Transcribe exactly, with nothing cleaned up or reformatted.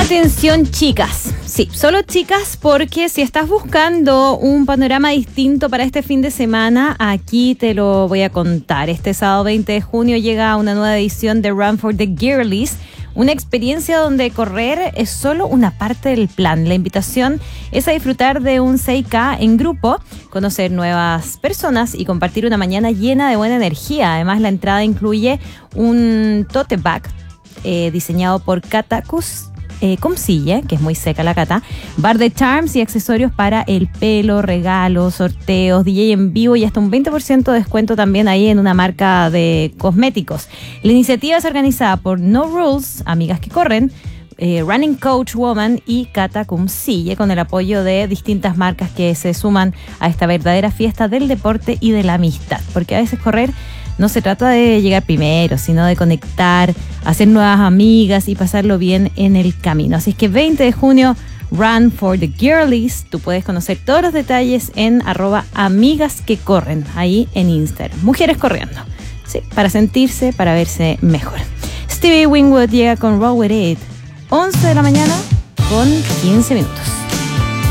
Atención, chicas. Sí, solo chicas, porque si estás buscando un panorama distinto para este fin de semana, aquí te lo voy a contar. Este sábado veinte de junio llega una nueva edición de Run for the Girlies, una experiencia donde correr es solo una parte del plan. La invitación es a disfrutar de un seis K en grupo, conocer nuevas personas y compartir una mañana llena de buena energía. Además, la entrada incluye un tote bag eh, diseñado por Cata Cus. Eh, Comsille, que es muy seca la Cata, bar de charms y accesorios para el pelo, regalos, sorteos, D J en vivo y hasta un veinte por ciento de descuento también ahí en una marca de cosméticos. La iniciativa es organizada por No Rules, Amigas que Corren, eh, Running Coach Woman y Cata Comsille, con el apoyo de distintas marcas que se suman a esta verdadera fiesta del deporte y de la amistad, porque a veces correr no se trata de llegar primero, sino de conectar, hacer nuevas amigas y pasarlo bien en el camino. Así es que veinte de junio, Run for the Girlies. Tú puedes conocer todos los detalles en arroba amigas que corren, ahí en Instagram. Mujeres corriendo, sí, para sentirse, para verse mejor. Stevie Winwood llega con Roll With It, once de la mañana con quince minutos.